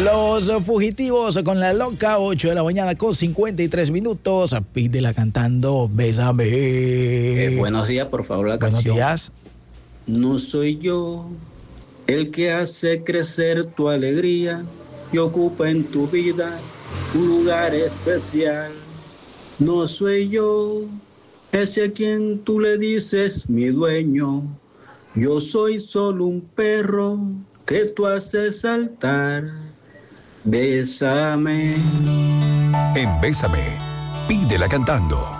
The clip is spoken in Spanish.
Los Fugitivos con La Loca, 8 de la mañana con 53 minutos. Pídela cantando Bésame. Buenos días, por favor, la Buenos canción. días. No soy yo el que hace crecer tu alegría y ocupa en tu vida un lugar especial. No soy yo ese a quien tú le dices mi dueño. Yo soy solo un perro que tú haces saltar. Bésame. En Bésame, pídela cantando.